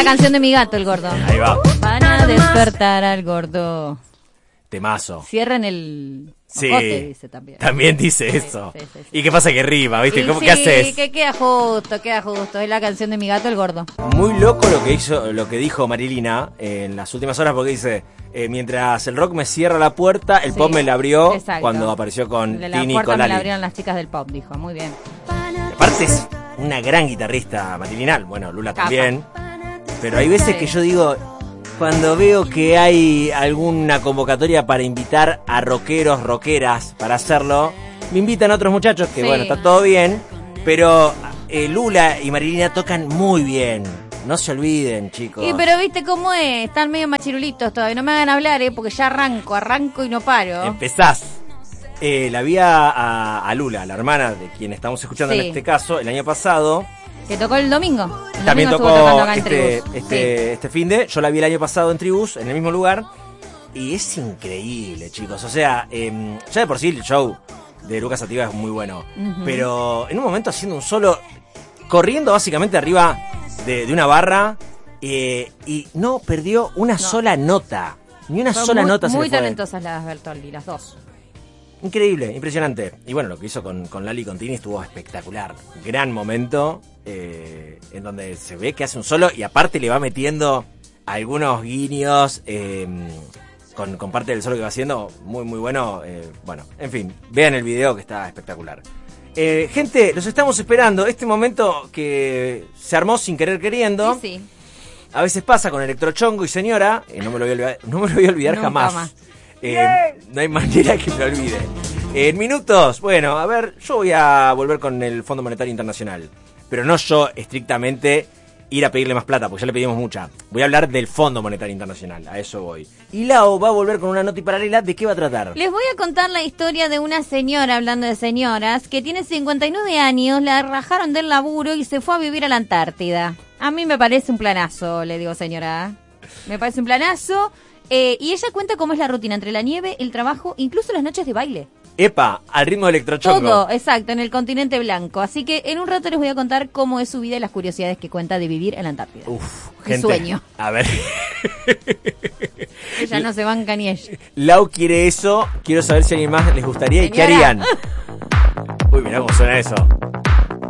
la canción de Mi Gato, el gordo. Ahí va. Para despertar al gordo. Temazo. Cierran el... Sí, Ojote, dice también. También dice eso. Sí. ¿Y qué pasa que rima, viste? Y ¿Qué haces? Sí, que queda justo. Es la canción de Mi Gato, el gordo. Muy loco lo que dijo Marilina en las últimas horas, porque dice, mientras el rock me cierra la puerta, el pop me la abrió. Exacto. Cuando apareció con La Tini y puerta con me la Lali. abrieron las chicas del pop, dijo. Muy bien. Aparte es una gran guitarrista Marilina, bueno, Lula Capa. también. Pero hay veces que yo digo, cuando veo que hay alguna convocatoria para invitar a rockeros, rockeras para hacerlo, me invitan otros muchachos que, Sí. bueno, está todo bien, pero Lula y Marilina tocan muy bien. No se olviden, chicos. Y pero viste cómo es, están medio machirulitos todavía. No me hagan hablar, porque ya arranco y no paro. Empezás. La vi a Lula, la hermana de quien estamos escuchando Sí. en este caso, el año pasado. Que tocó el domingo. El También domingo estuvo tocó tocando acá en Tribus. este finde. Yo la vi el año pasado en Tribus, en el mismo lugar. Y es increíble, chicos. O sea, ya de por sí el show de Lucas Sativa es muy bueno. Ujú. Pero en un momento haciendo un solo, corriendo básicamente arriba de una barra, y no perdió una sola nota. Ni una Son sola muy, nota se muy le fue. talentosas las Bertoldi, las dos. Increíble, impresionante. Y bueno, lo que hizo con Lali y con Tini estuvo espectacular. Gran momento, en donde se ve que hace un solo y aparte le va metiendo algunos guiños con parte del solo que va haciendo. Muy, muy bueno. Bueno, en fin, vean el video que está espectacular. Gente, los estamos esperando. Este momento que se armó sin querer queriendo. Sí. A veces pasa con Electrochongo y Señora. No me lo voy a olvidar Nunca jamás. más. No hay manera que me lo olvide. En minutos, bueno, a ver, yo voy a volver con el Fondo Monetario Internacional. Pero no yo estrictamente ir a pedirle más plata, porque ya le pedimos mucha. Voy a hablar del Fondo Monetario Internacional, a eso voy. Y Lau va a volver con una noti paralela. ¿De qué va a tratar? Les voy a contar la historia de una señora, hablando de señoras, que tiene 59 años, la rajaron del laburo y se fue a vivir a la Antártida. A mí me parece un planazo, le digo señora. Me parece un planazo. Y ella cuenta cómo es la rutina entre la nieve, el trabajo, incluso las noches de baile. Epa, al ritmo de Electrochongo. Todo, exacto, en el continente blanco. Así que en un rato les voy a contar cómo es su vida y las curiosidades que cuenta de vivir en la Antártida. Uf, Un gente. sueño. A ver. Ella no se banca ni ella. Lau quiere eso. Quiero saber si a alguien más les gustaría y qué Señora. harían. Uy, mirá cómo suena eso.